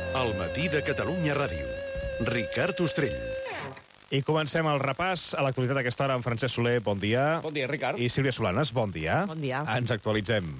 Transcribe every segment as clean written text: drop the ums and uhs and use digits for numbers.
El matí de Catalunya Ràdio. Ricard Ostrell. I comencem el repàs a l'actualitat a aquesta hora amb Francesc Soler, bon dia. Bon dia, Ricard. I Sílvia Solanes, bon dia. Bon dia. Ens actualitzem.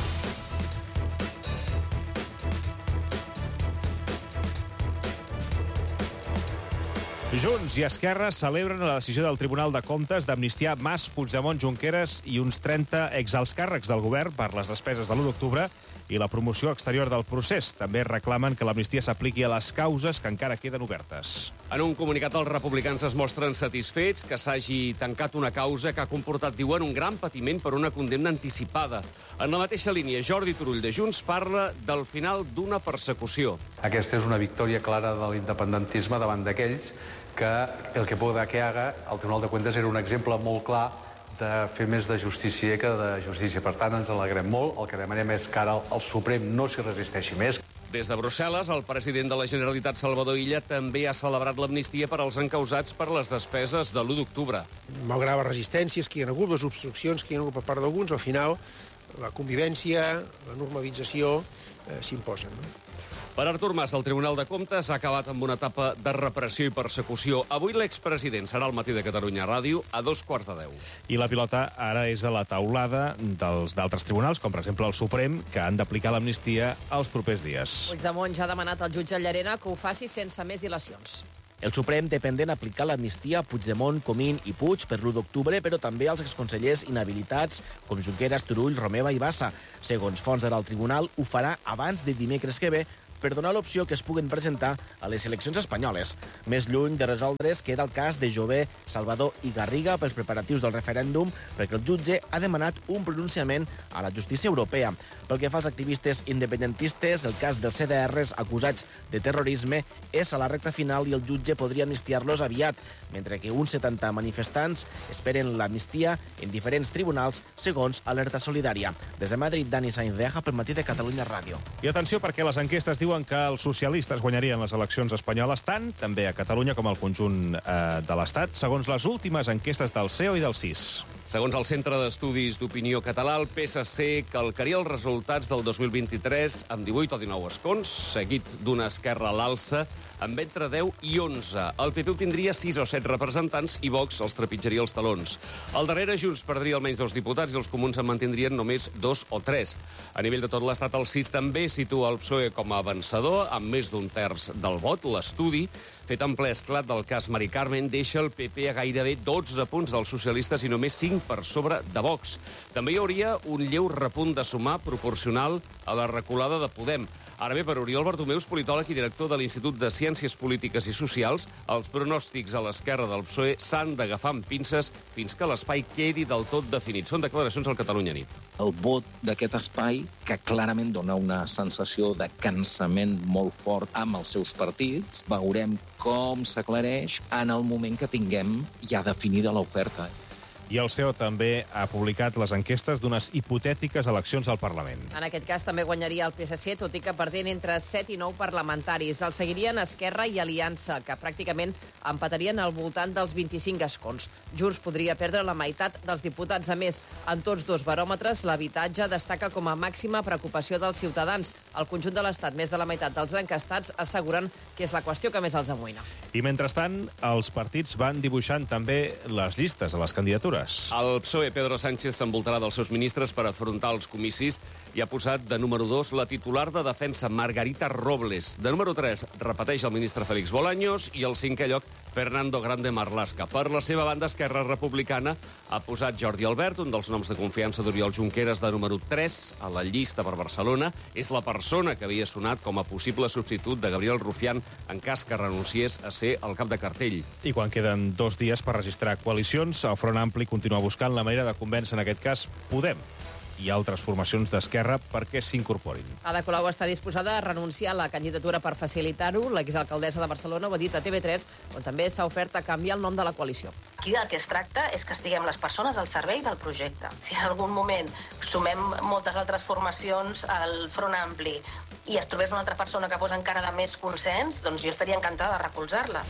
Junts i Esquerra celebren la decisió del Tribunal de Comptes d'amnistiar Mas, Puigdemont, Junqueras i uns 30 exalts càrrecs del govern per les despeses de l'1 d'octubre i la promoció exterior del procés. També reclamen que l'amnistia s'apliqui a les causes que encara queden obertes. En un comunicat, els republicans es mostren satisfets que s'hagi tancat una causa que ha comportat, diuen, un gran patiment per una condemna anticipada. En la mateixa línia, Jordi Turull de Junts parla del final d'una persecució. Aquesta és una victòria clara de l'independentisme davant d'aquells que el que pueda que haga, el Tribunal de Cuentas era un exemple molt clar de fer més de justícia que de justícia. Per tant, ens alegrem molt. El que demanem és que ara el Suprem no s'hi resisteixi més. Des de Brussel·les, el president de la Generalitat, Salvador Illa, també ha celebrat l'amnistia per als encausats per les despeses de l'1 d'octubre. Malgrat les resistències que hi ha hagut, les obstruccions que hi ha hagut per part d'alguns, al final la convivència, la normalització s'imposen. Per Artur Mas, el Tribunal de Comptes ha acabat amb una etapa de repressió i persecució. Avui l'expresident serà al matí de Catalunya Ràdio a 2:15. I la pilota ara és a la taulada d'altres tribunals, com per exemple el Suprem, que han d'aplicar l'amnistia els propers dies. Puigdemont ja ha demanat al jutge Llarena que ho faci sense més dilacions. El Suprem té pendent aplicar l'amnistia a Puigdemont, Comín i Puig per l'1 d'octubre, però també als exconsellers inhabilitats com Junqueras, Turull, Romeva i Bassa. Segons fonts del tribunal, ho farà abans de dimecres que ve per donar l'opció que es puguen presentar a les eleccions espanyoles. Més lluny de resoldre's queda el cas de Jové, Salvador i Garriga pels preparatius del referèndum, perquè el jutge ha demanat un pronunciament a la justícia europea. Pel que fa als activistes independentistes, el cas dels CDRs acusats de terrorisme és a la recta final i el jutge podria amnistiar-los aviat, mentre que uns 70 manifestants esperen l'amnistia en diferents tribunals, segons Alerta Solidària. Des de Madrid, Dani Sainz de Aja pel matí de Catalunya Ràdio. I atenció, perquè les enquestes diuen que els socialistes guanyarien les eleccions espanyoles tant, també a Catalunya, com al conjunt de l'Estat, segons les últimes enquestes del CEO i del CIS. Segons el Centre d'Estudis d'Opinió Català, el PSC calcaria els resultats del 2023 amb 18 o 19 escons, seguit d'una esquerra a l'alça amb entre 10 i 11. El PP obtindria 6 o 7 representants i Vox els trepitjaria els talons. Al darrere, Junts perdria almenys 2 diputats i els comuns en mantindrien només 2 o 3. A nivell de tot l'Estat, el CIS també situa el PSOE com a vencedor, amb més d'un terç del vot. L'estudi, fet en ple esclat del cas Mari Carmen, deixa el PP a gairebé 12 punts dels socialistes i només 5 per sobre de Vox. També hi hauria un lleu repunt de sumar proporcional a la reculada de Podem. Ara bé, per Oriol Bartomeus, politòleg i director de l'Institut de Ciències Polítiques i Socials, els pronòstics a l'esquerra del PSOE s'han d'agafar amb pinces fins que l'espai quedi del tot definit. Són declaracions al Catalunya Nit. El vot d'aquest espai, que clarament dona una sensació de cansament molt fort amb els seus partits, veurem com s'aclareix en el moment que tinguem ja definida l'oferta. I el CEO també ha publicat les enquestes d'unes hipotètiques eleccions al Parlament. En aquest cas també guanyaria el PSC, tot i que perdent entre 7 i 9 parlamentaris. El seguirien Esquerra i Aliança, que pràcticament empatarien al voltant dels 25 escons. Junts podria perdre la meitat dels diputats. A més, en tots dos baròmetres, l'habitatge destaca com a màxima preocupació dels ciutadans. Al conjunt de l'Estat, més de la meitat dels encastats asseguren que és la qüestió que més els amoïna. I mentrestant, els partits van dibuixant també les llistes a les candidatures. El PSOE, Pedro Sánchez, s'envoltarà dels seus ministres per afrontar els comicis i ha posat de número 2 la titular de Defensa, Margarita Robles. De número 3 repeteix el ministre Félix Bolaños i al 5è lloc Fernando Grande Marlaska. Per la seva banda, Esquerra Republicana ha posat Jordi Albert, un dels noms de confiança d'Oriol Junqueras, de número 3 a la llista per Barcelona. És la persona que havia sonat com a possible substitut de Gabriel Rufián en cas que renunciés a ser el cap de cartell. I quan queden 2 dies per registrar coalicions, el Front Ampli continua buscant la manera de convèncer, en aquest cas, Podem i altres formacions d'Esquerra perquè s'incorporin. Ada Colau està disposada a renunciar a la candidatura per facilitar-ho. L'exalcaldessa de Barcelona ho ha dit a TV3, on també s'ha ofert a canviar el nom de la coalició. Aquí del que es tracta és que estiguem les persones al servei del projecte. Si en algun moment sumem moltes altres formacions al Front Ampli i es trobés una altra persona que fos encara de més consens, doncs jo estaria encantada de recolzar-la.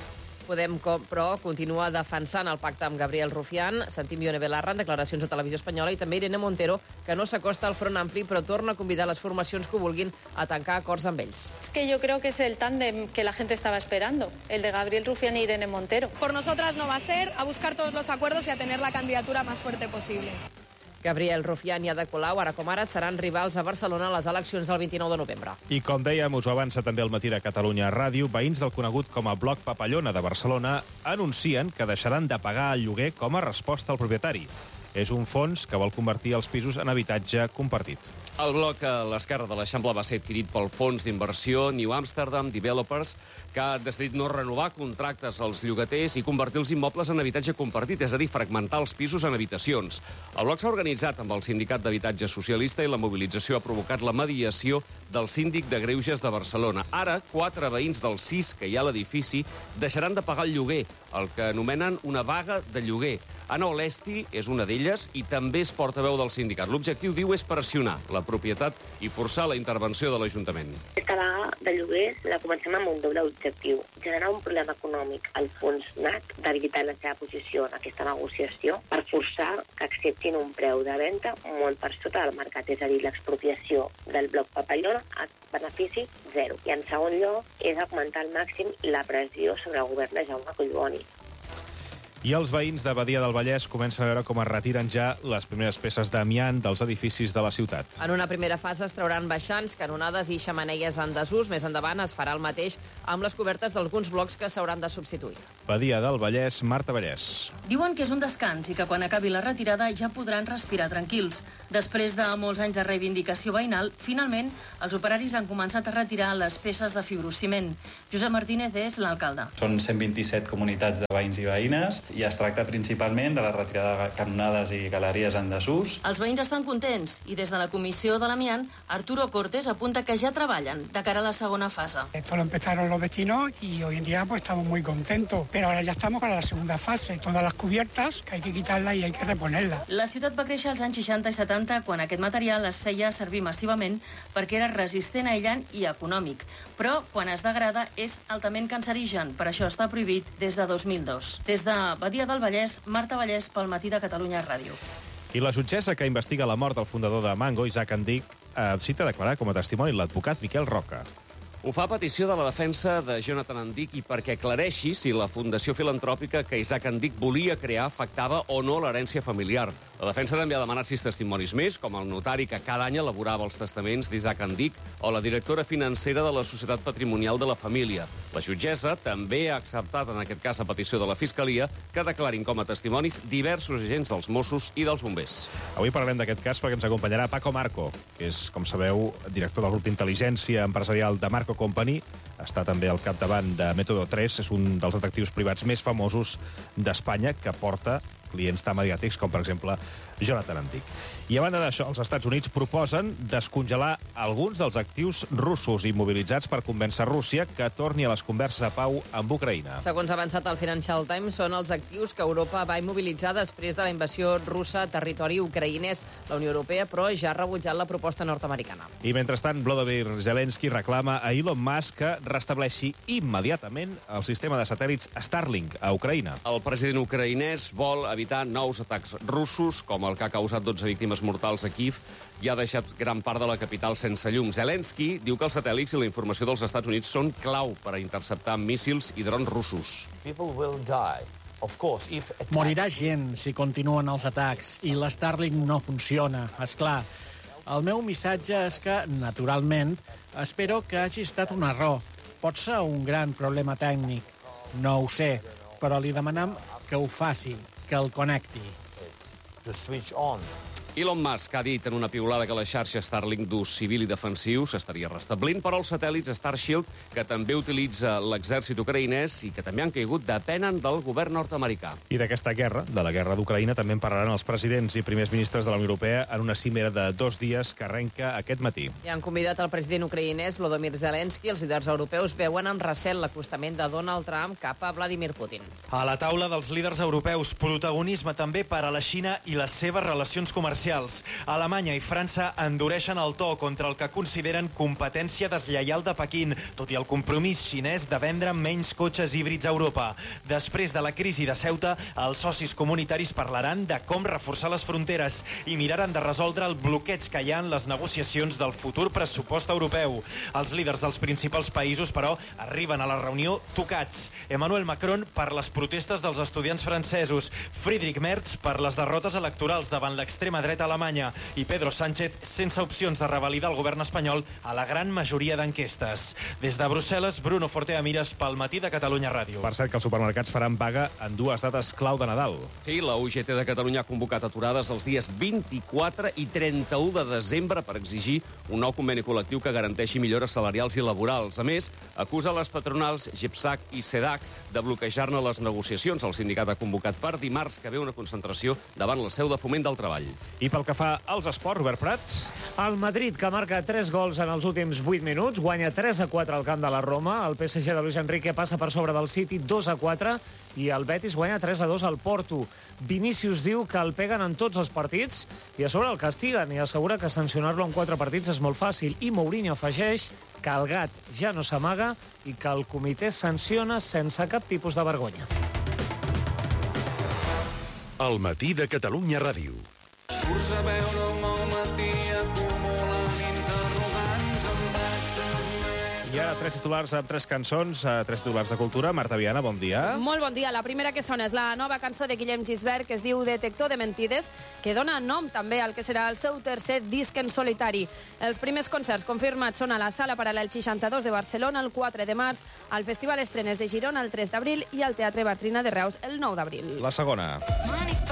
Podem, però, continua defensant el pacte amb Gabriel Rufián. Sentim Ione Belarra en declaracions a Televisió Espanyola i també Irene Montero, que no s'acosta al Front Ampli, però torna a convidar les formacions que ho vulguin a tancar acords amb ells. Es que yo creo que es el tándem que la gente estaba esperando, el de Gabriel Rufián y Irene Montero. Por nosotras no va a ser, a buscar todos los acuerdos y a tener la candidatura más fuerte posible. Gabriel Rufián i Ada Colau, ara com ara, seran rivals a Barcelona a les eleccions del 29 de novembre. I com dèiem, us ho avança també el matí de Catalunya Ràdio, veïns del conegut com a Bloc Papallona de Barcelona anuncien que deixaran de pagar el lloguer com a resposta al propietari. És un fons que vol convertir els pisos en habitatge compartit. El bloc a l'esquerra de l'Eixample va ser adquirit pel fons d'inversió New Amsterdam Developers, que ha decidit no renovar contractes als llogaters i convertir els immobles en habitatge compartit, és a dir, fragmentar els pisos en habitacions. El bloc s'ha organitzat amb el Sindicat d'Habitatge Socialista i la mobilització ha provocat la mediació del Síndic de Greuges de Barcelona. Ara, 4 veïns dels 6 que hi ha a l'edifici deixaran de pagar el lloguer, el que anomenen una vaga de lloguer. Anna Olesti és una d'elles i també és portaveu del sindicat. L'objectiu, diu, és pressionar la propietat i forçar la intervenció de l'Ajuntament. Aquesta vaga de lloguers la comencem amb un doble objectiu. Generar un problema econòmic al fons NAT, debilitar la seva posició en aquesta negociació, per forçar que acceptin un preu de venda molt per sota del mercat, és a dir, l'expropiació del bloc Papallona a benefici zero. I en segon lloc és augmentar al màxim la pressió sobre el govern de Jaume Collboni. I els veïns de Badia del Vallès comencen a veure com es retiren ja les primeres peces d'amiant dels edificis de la ciutat. En una primera fase es trauran baixants, canonades i xemeneies en desús. Més endavant es farà el mateix amb les cobertes d'alguns blocs que s'hauran de substituir. Badia del Vallès, Marta Vallès. Diuen que és un descans i que quan acabi la retirada ja podran respirar tranquils. Després de molts anys de reivindicació veïnal, finalment els operaris han començat a retirar les peces de fibrociment. Josep Martínez és l'alcalde. Són 127 comunitats de veïns i veïnes i es tracta principalment de la retirada de canonades i galeries en desús. Els veïns estan contents i des de la comissió de l'amiant, Arturo Cortés apunta que ja treballen de cara a la segona fase. Esto lo empezaron los vecinos y hoy en día pues estamos muy contentos, pero ahora ya estamos para la segunda fase. Todas las cubiertas que hay que quitarlas y hay que reponerlas. La ciutat va créixer als anys 60 i 70 quan aquest material es feia servir massivament perquè era resistent, aïllant i econòmic. Però quan es degrada és altament cancerigen, per això està prohibit des de 2002. Des de Badia del Vallès, Marta Vallès, pel matí de Catalunya Ràdio. I la jutgessa que investiga la mort del fundador de Mango, Isaac Andic, cita a declarar com a testimoni l'advocat Miquel Roca. Ho fa a petició de la defensa de Jonathan Andic i perquè aclareixi si la fundació filantròpica que Isaac Andic volia crear afectava o no l'herència familiar. La defensa també ha demanat 6 testimonis més, com el notari que cada any elaborava els testaments d'Isaac Andic o la directora financera de la Societat Patrimonial de la Família. La jutgessa també ha acceptat, en aquest cas a petició de la Fiscalia, que declarin com a testimonis diversos agents dels Mossos i dels bombers. Avui parlarem d'aquest cas perquè ens acompanyarà Paco Marco, que és, com sabeu, director del grup d'intel·ligència empresarial de Marco Company. Està també al capdavant de Método 3, és un dels detectius privats més famosos d'Espanya, que porta clients tan mediàtics com, per exemple, Jonathan Andic. I a banda d'això, els Estats Units proposen descongelar alguns dels actius russos immobilitzats per convèncer Rússia que torni a les converses de pau amb Ucraïna. Segons ha avançat el Financial Times, són els actius que Europa va immobilitzar després de la invasió russa a territori ucraïnès. La Unió Europea, però, ja ha rebutjat la proposta nord-americana. I mentrestant, Volodymyr Zelensky reclama a Elon Musk que restableixi immediatament el sistema de satèl·lits Starlink a Ucraïna. El president ucraïnès vol evitar nous atacs russos, com el que ha causat 12 víctimes mortals a Kiev, i ha deixat gran part de la capital sense llum. Zelensky diu que els satèl·lits i la informació dels Estats Units són clau per a interceptar míssils i drons russos. Morirà gent si continuen els atacs i l'Starlink no funciona, és clar. El meu missatge és que, naturalment, espero que hagi estat un error. Pot ser un gran problema tècnic. No ho sé, però li demanem que ho faci, que el connecti. Elon Musk ha dit en una piulada que la xarxa Starlink d'ús civil i defensiu s'estaria restablint, però els satèl·lits Starshield, que també utilitza l'exèrcit ucraïnès i que també han caigut, depenen del govern nord-americà. I d'aquesta guerra, de la guerra d'Ucraïna, també en parlaran els presidents i primers ministres de la Unió Europea en una cimera de 2 dies que arrenca aquest matí. I han convidat el president ucraïnès Volodymyr Zelensky. Els líders europeus veuen amb recel l'acostament de Donald Trump cap a Vladimir Putin. A la taula dels líders europeus, protagonisme també per a la Xina i les seves relacions comercials comercials. Alemanya i França endureixen el to contra el que consideren competència deslleial de Pequín, tot i el compromís xinès de vendre menys cotxes híbrids a Europa. Després de la crisi de Ceuta, els socis comunitaris parlaran de com reforçar les fronteres i miraran de resoldre el bloqueig que hi ha en les negociacions del futur pressupost europeu. Els líders dels principals països, però, arriben a la reunió tocats. Emmanuel Macron per les protestes dels estudiants francesos, Friedrich Merz per les derrotes electorals davant l'extrema dreta alemanya i Pedro Sánchez sense opcions de revalidar el govern espanyol a la gran majoria d'enquestes. Des de Brussel·les, Bruno Fortea-Mires pel Matí de Catalunya Ràdio. Per cert, que els supermercats faran vaga en 2 dates clau de Nadal. Sí, la UGT de Catalunya ha convocat aturades els dies 24 i 31 de desembre per exigir un nou conveni col·lectiu que garanteixi millores salarials i laborals. A més, acusa les patronals GEPSAC i SEDAC de bloquejar-ne les negociacions. El sindicat ha convocat per dimarts que ve una concentració davant la seu de Foment del Treball. I pel que fa als esports, Robert Prat? El Madrid, que marca 3 gols en els últims 8 minuts, guanya 3-4 al camp de la Roma. El PSG de Luis Enrique passa per sobre del City 2-4 i el Betis guanya 3-2 al Porto. Vinícius diu que el peguen en tots els partits i a sobre el castiguen i assegura que sancionar-lo en 4 partits és molt fàcil. I Mourinho afegeix que el gat ja no s'amaga i que el comitè sanciona sense cap tipus de vergonya. El Matí de Catalunya Ràdio. Surts a veure el nou matí acumulant interrogants amb I ara 3 titulars amb 3 cançons, 3 titulars de cultura. Marta Viana, bon dia. Molt bon dia. La primera que sona és la nova cançó de Guillem Gisbert, que es diu Detector de mentides, que dona nom també al que serà el seu tercer disc en solitari. Els primers concerts confirmats són a la Sala Paral·lel 62 de Barcelona el 4 de març, al Festival Estrenes de Girona el 3 d'abril i al Teatre Bartrina de Reus el 9 d'abril. La segona.